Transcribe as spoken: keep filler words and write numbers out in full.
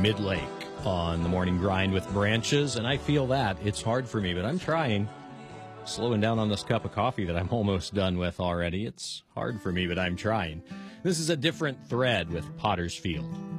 mid-lake on the morning grind with Branches, and I feel that. It's hard for me, but I'm trying. Slowing down on this cup of coffee that I'm almost done with already. It's hard for me, but I'm trying. This is a different thread with Potter's Field.